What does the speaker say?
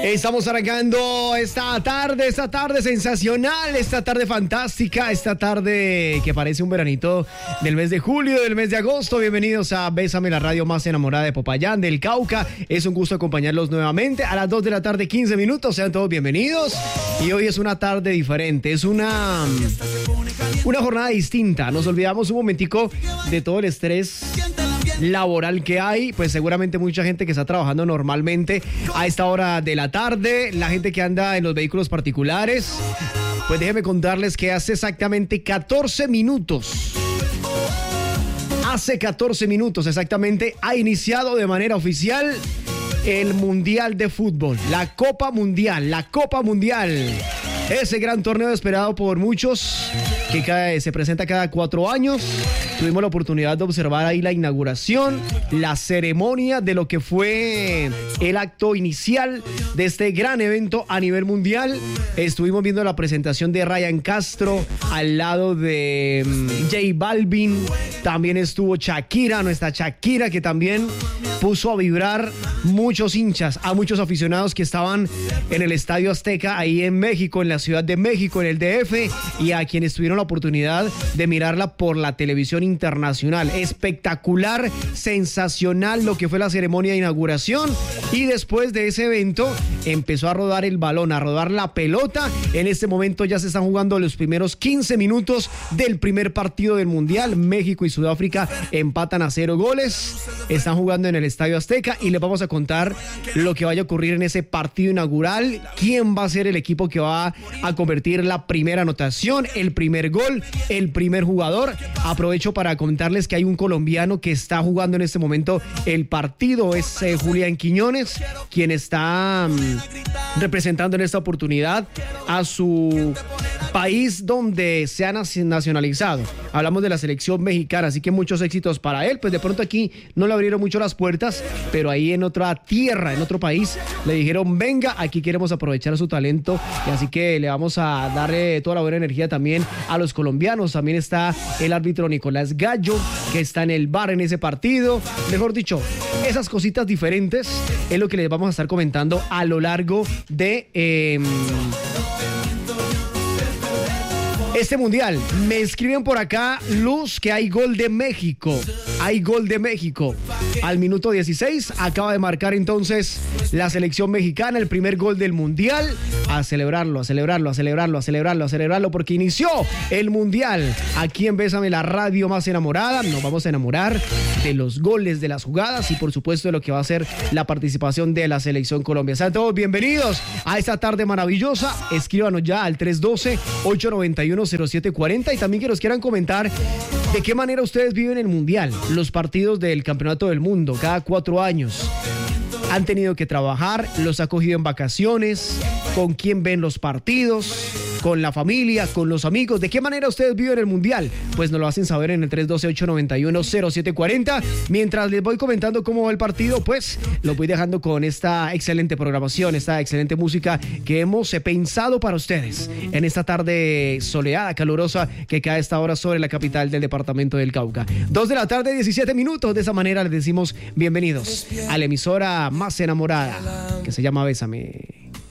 Estamos arrancando esta tarde sensacional, esta tarde fantástica, esta tarde que parece un veranito del mes de julio, del mes de agosto. Bienvenidos a Bésame, la radio más enamorada de Popayán, del Cauca. Es un gusto acompañarlos nuevamente a las 2 de la tarde, 15 minutos. Sean todos bienvenidos. Y hoy es una tarde diferente, es una jornada distinta. Nos olvidamos un momentico de todo el estrés laboral que hay, pues seguramente mucha gente que está trabajando normalmente a esta hora de la tarde, la gente que anda en los vehículos particulares, pues déjenme contarles que hace exactamente 14 minutos, exactamente, ha iniciado de manera oficial el Mundial de Fútbol, la Copa Mundial, ese gran torneo esperado por muchos que se presenta cada 4 años. Tuvimos la oportunidad de observar ahí la inauguración, la ceremonia de lo que fue el acto inicial de este gran evento a nivel mundial. Estuvimos viendo la presentación de Ryan Castro al lado de J Balvin. También estuvo Shakira, nuestra Shakira, que también puso a vibrar muchos hinchas, a muchos aficionados que estaban en el Estadio Azteca, ahí en México, en la Ciudad de México, en el DF, y a quienes tuvieron la oportunidad de mirarla por la televisión internacional. Espectacular, sensacional lo que fue la ceremonia de inauguración, y después de ese evento empezó a rodar el balón, a rodar la pelota. En este momento ya se están jugando los primeros 15 minutos del primer partido del Mundial. México y Sudáfrica empatan a 0 goles. Están jugando en el Estadio Azteca y les vamos a contar lo que vaya a ocurrir en ese partido inaugural, quién va a ser el equipo que va a convertir la primera anotación, el primer gol, el primer jugador. Aprovecho para contarles que hay un colombiano que está jugando en este momento el partido, es Julián Quiñones, quien está representando en esta oportunidad a su país donde se ha nacionalizado. Hablamos de la selección mexicana, así que muchos éxitos para él. Pues de pronto aquí no le abrieron mucho las puertas, pero ahí en otra tierra, en otro país, le dijeron: venga, aquí queremos aprovechar su talento, y así que le vamos a darle toda la buena energía también a los colombianos. También está el árbitro Nicolás Gallo, que está en el bar en ese partido. Mejor dicho, esas cositas diferentes es lo que les vamos a estar comentando a lo largo de este mundial. Me escriben por acá, Luz, que hay gol de México. Hay gol de México. Al minuto 16 acaba de marcar entonces la selección mexicana el primer gol del mundial. A celebrarlo, porque inició el mundial. Aquí en Bésame, la radio más enamorada. Nos vamos a enamorar de los goles, de las jugadas y por supuesto de lo que va a ser la participación de la selección Colombia. Sean todos bienvenidos a esta tarde maravillosa. Escríbanos ya al 312-891-0740 y también que nos quieran comentar de qué manera ustedes viven el mundial, los partidos del Campeonato del Mundo cada 4 años. ¿Han tenido que trabajar? ¿Los ha cogido en vacaciones? ¿Con quién ven los partidos? ¿Con la familia? ¿Con los amigos? ¿De qué manera ustedes viven el mundial? Pues nos lo hacen saber en el 312-891-0740. Mientras les voy comentando cómo va el partido, pues los voy dejando con esta excelente programación, esta excelente música que hemos pensado para ustedes en esta tarde soleada, calurosa, que cae a esta hora sobre la capital del departamento del Cauca. 2 de la tarde, 17 minutos. De esa manera les decimos bienvenidos a la emisora más enamorada, que se llama Bésame.